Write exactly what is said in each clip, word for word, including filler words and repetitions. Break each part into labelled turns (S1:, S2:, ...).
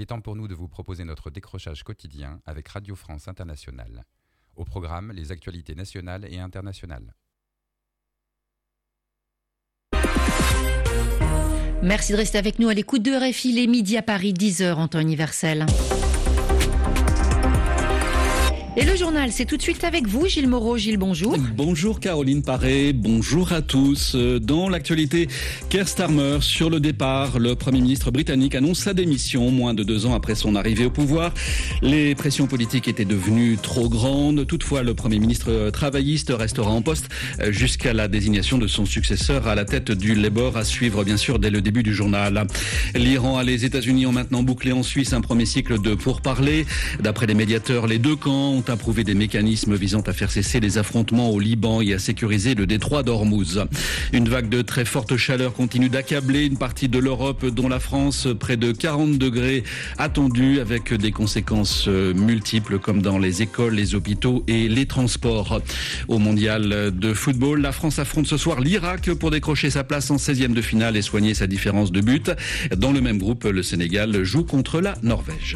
S1: est temps pour nous de vous proposer notre décrochage quotidien avec Radio France Internationale. Au programme, les actualités nationales et internationales.
S2: Merci de rester avec nous à l'écoute de R F I, les midis à Paris, dix heures en temps universel. Et le journal, c'est tout de suite avec vous, Gilles Moreau. Gilles, bonjour.
S3: Bonjour Caroline Paré, bonjour à tous. Dans l'actualité, Keir Starmer sur le départ. Le Premier ministre britannique annonce sa démission moins de deux ans après son arrivée au pouvoir. Les pressions politiques étaient devenues trop grandes. Toutefois, le Premier ministre travailliste restera en poste jusqu'à la désignation de son successeur à la tête du Labour, à suivre bien sûr dès le début du journal. L'Iran et les États-Unis ont maintenant bouclé en Suisse un premier cycle de pourparlers. D'après les médiateurs, les deux camps ont approuvé des mécanismes visant à faire cesser les affrontements au Liban et à sécuriser le détroit d'Ormuz. Une vague de très forte chaleur continue d'accabler une partie de l'Europe, dont la France, près de quarante degrés attendus, avec des conséquences multiples comme dans les écoles, les hôpitaux et les transports. Au mondial de football, la France affronte ce soir l'Irak pour décrocher sa place en seizième de finale et soigner sa différence de but. Dans le même groupe, le Sénégal joue contre la Norvège.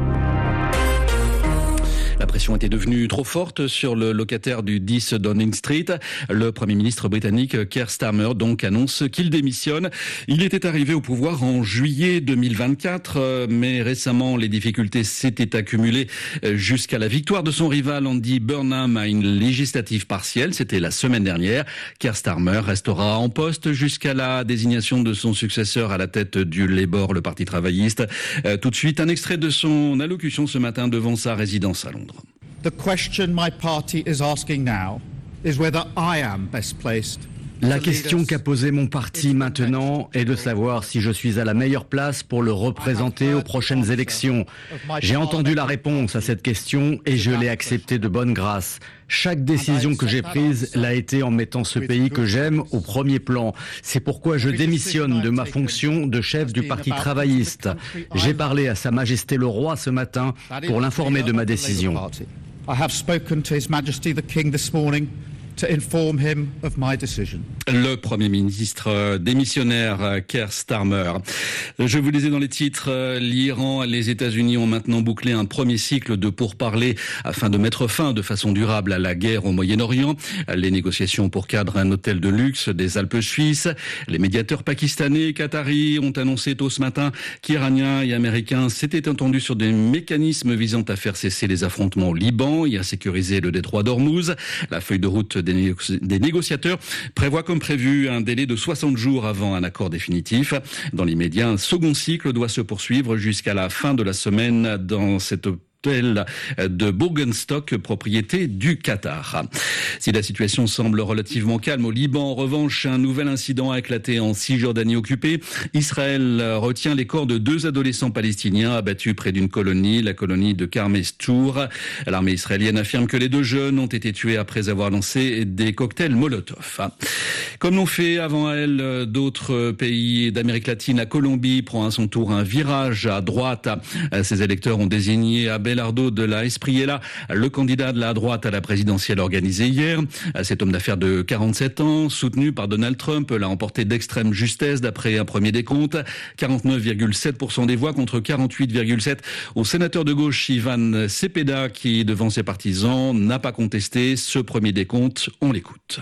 S3: La pression était devenue trop forte sur le locataire du dix Downing Street. Le Premier ministre britannique Keir Starmer donc annonce qu'il démissionne. Il était arrivé au pouvoir en juillet deux mille vingt-quatre, mais récemment les difficultés s'étaient accumulées jusqu'à la victoire de son rival Andy Burnham à une législative partielle. C'était la semaine dernière. Keir Starmer restera en poste jusqu'à la désignation de son successeur à la tête du Labour, le parti travailliste. Tout de suite, un extrait de son allocution ce matin devant sa résidence à Londres.
S4: The question my party is asking now is whether I am best placed.
S5: La question qu'a posée mon parti maintenant est de savoir si je suis à la meilleure place pour le représenter aux prochaines élections. J'ai entendu la réponse à cette question et je l'ai acceptée de bonne grâce. Chaque décision que j'ai prise l'a été en mettant ce pays que j'aime au premier plan. C'est pourquoi je démissionne de ma fonction de chef du Parti travailliste. J'ai parlé à Sa Majesté le Roi ce matin pour l'informer de ma décision.
S4: I have spoken to His Majesty the King this morning to inform him of my decision.
S3: Le Premier ministre démissionnaire Keir Starmer. Je vous lisais dans les titres, l'Iran et les États-Unis ont maintenant bouclé un premier cycle de pourparlers afin de mettre fin de façon durable à la guerre au Moyen-Orient. Les négociations pour cadre un hôtel de luxe des Alpes suisses. Les médiateurs pakistanais et qataris ont annoncé tôt ce matin qu'Iraniens et Américains s'étaient entendus sur des mécanismes visant à faire cesser les affrontements au Liban et à sécuriser le détroit d'Ormuz. La feuille de route des, négo- des négociateurs prévoit comme prévu un délai de soixante jours avant un accord définitif. Dans l'immédiat, un second cycle doit se poursuivre jusqu'à la fin de la semaine dans cette hôtel de Bürgenstock, propriété du Qatar. Si la situation semble relativement calme au Liban, en revanche, un nouvel incident a éclaté en Cisjordanie occupée. Israël retient les corps de deux adolescents palestiniens abattus près d'une colonie, la colonie de Karmes Tour. L'armée israélienne affirme que les deux jeunes ont été tués après avoir lancé des cocktails Molotov. Comme l'ont fait avant elle d'autres pays d'Amérique latine, la Colombie prend à son tour un virage à droite. Ses électeurs ont désigné Abel Abelardo de la Espriella, le candidat de la droite à la présidentielle organisée hier. Cet homme d'affaires de quarante-sept ans, soutenu par Donald Trump, l'a emporté d'extrême justesse d'après un premier décompte. quarante-neuf virgule sept pour cent des voix contre quarante-huit virgule sept pour cent au sénateur de gauche Ivan Cepeda qui, devant ses partisans, n'a pas contesté ce premier décompte. On l'écoute.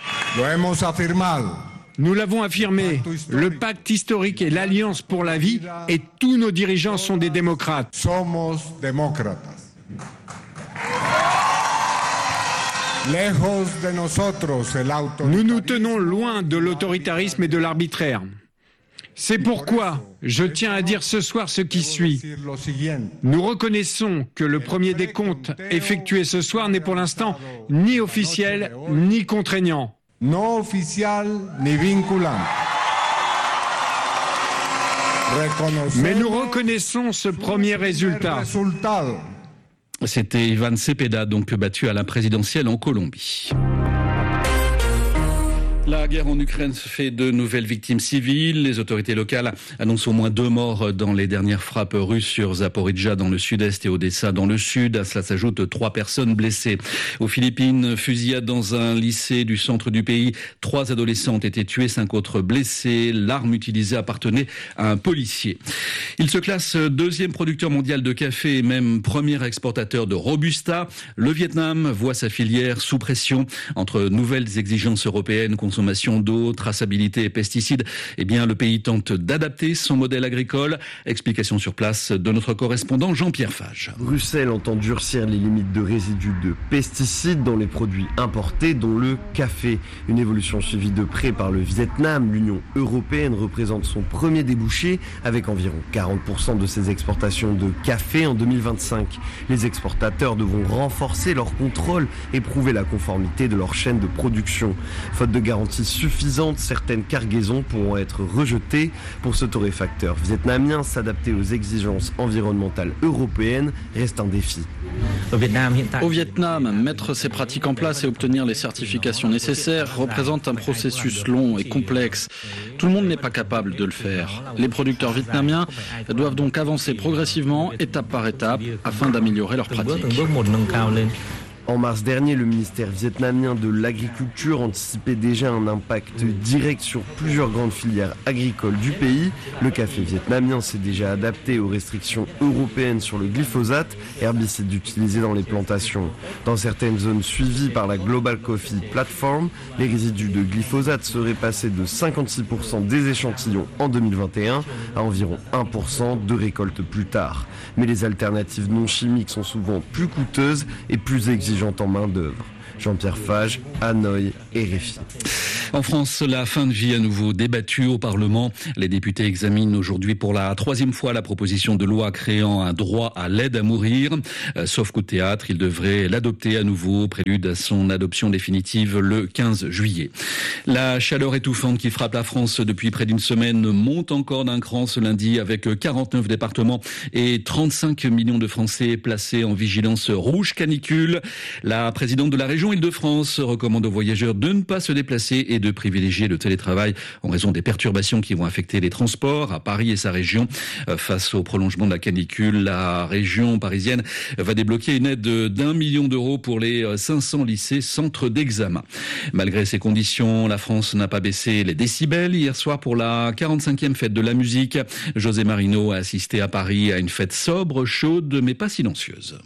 S6: Nous l'avons affirmé, le pacte historique et l'Alliance pour la vie, et tous nos dirigeants sont des démocrates. Nous nous tenons loin de l'autoritarisme et de l'arbitraire. C'est pourquoi je tiens à dire ce soir ce qui suit. Nous reconnaissons que le premier décompte effectué ce soir n'est pour l'instant ni officiel ni contraignant.
S7: No oficial ni vinculant.
S6: Mais nous reconnaissons ce premier résultat.
S3: C'était Ivan Cepeda, donc battu à la présidentielle en Colombie. La guerre en Ukraine fait de nouvelles victimes civiles. Les autorités locales annoncent au moins deux morts dans les dernières frappes russes sur Zaporijjia dans le sud-est et Odessa dans le sud. À cela s'ajoutent trois personnes blessées. Aux Philippines, fusillade dans un lycée du centre du pays. Trois adolescents ont été tués, cinq autres blessés. L'arme utilisée appartenait à un policier. Il se classe deuxième producteur mondial de café et même premier exportateur de Robusta. Le Vietnam voit sa filière sous pression entre nouvelles exigences européennes, consommation d'eau, traçabilité et pesticides. Eh bien, le pays tente d'adapter son modèle agricole. Explication sur place de notre correspondant Jean-Pierre Fage.
S8: Bruxelles entend durcir les limites de résidus de pesticides dans les produits importés, dont le café. Une évolution suivie de près par le Vietnam. L'Union européenne représente son premier débouché avec environ quarante pour cent de ses exportations de café en deux mille vingt-cinq. Les exportateurs devront renforcer leur contrôle et prouver la conformité de leur chaîne de production. Faute de garanties suffisantes, certaines cargaisons pourront être rejetées. Pour ce torréfacteur vietnamien, s'adapter aux exigences environnementales européennes reste un défi.
S3: Au Vietnam, mettre ces pratiques en place et obtenir les certifications nécessaires représente un processus long et complexe. Tout le monde n'est pas capable de le faire. Les producteurs vietnamiens doivent donc avancer progressivement, étape par étape, afin d'améliorer leurs pratiques.
S8: En mars dernier, le ministère vietnamien de l'Agriculture anticipait déjà un impact direct sur plusieurs grandes filières agricoles du pays. Le café vietnamien s'est déjà adapté aux restrictions européennes sur le glyphosate, herbicide utilisé dans les plantations. Dans certaines zones suivies par la Global Coffee Platform, les résidus de glyphosate seraient passés de cinquante-six pour cent des échantillons en deux mille vingt et un à environ un pour cent de récoltes plus tard. Mais les alternatives non chimiques sont souvent plus coûteuses et plus exigeantes en main d'œuvre. Jean-Pierre Fage, Hanoï et R F I.
S3: En France, la fin de vie à nouveau débattue au Parlement. Les députés examinent aujourd'hui pour la troisième fois la proposition de loi créant un droit à l'aide à mourir. Euh, sauf coup de théâtre, ils devraient l'adopter à nouveau, prélude à son adoption définitive le quinze juillet. La chaleur étouffante qui frappe la France depuis près d'une semaine monte encore d'un cran ce lundi avec quarante-neuf départements et trente-cinq millions de Français placés en vigilance rouge canicule. La présidente de la région Île-de-France recommande aux voyageurs de ne pas se déplacer et de privilégier le télétravail en raison des perturbations qui vont affecter les transports à Paris et sa région. Face au prolongement de la canicule, la région parisienne va débloquer une aide d'un million d'euros pour les cinq cents lycées centres d'examen. Malgré ces conditions, la France n'a pas baissé les décibels. Hier soir, pour la quarante-cinquième fête de la musique, José Marino a assisté à Paris à une fête sobre, chaude, mais pas silencieuse.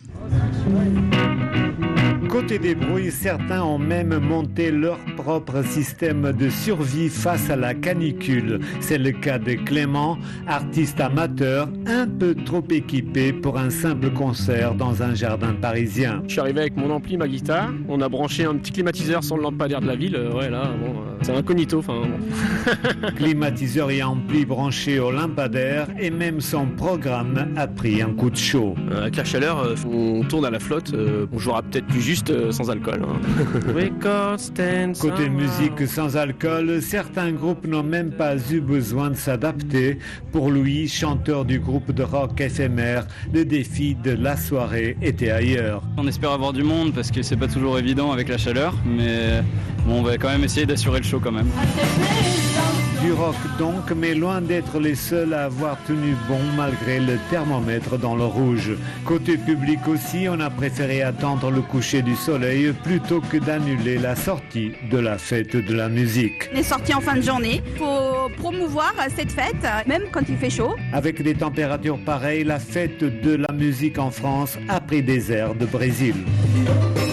S9: Côté des bruits, certains ont même monté leur propre système de survie face à la canicule. C'est le cas de Clément, artiste amateur, un peu trop équipé pour un simple concert dans un jardin parisien.
S10: Je suis arrivé avec mon ampli, ma guitare, on a branché un petit climatiseur sur le lampadaire de la ville, ouais là, bon, c'est incognito, enfin bon.
S9: Climatiseur et ampli branchés au lampadaire et même son programme a pris un coup de chaud.
S10: Euh, avec la chaleur, on tourne à la flotte, euh, on jouera peut-être plus juste sans alcool. Hein.
S9: Côté musique sans alcool, certains groupes n'ont même pas eu besoin de s'adapter. Pour lui, chanteur du groupe de rock éphémère, le défi de la soirée était ailleurs.
S11: On espère avoir du monde parce que c'est pas toujours évident avec la chaleur, mais bon, on va quand même essayer d'assurer le show quand même.
S9: Du rock donc, mais loin d'être les seuls à avoir tenu bon malgré le thermomètre dans le rouge. Côté public aussi, on a préféré attendre le coucher du soleil plutôt que d'annuler la sortie de la fête de la musique.
S12: On est sortis en fin de journée pour promouvoir cette fête, même quand il fait chaud.
S9: Avec des températures pareilles, la fête de la musique en France a pris des airs de Brésil.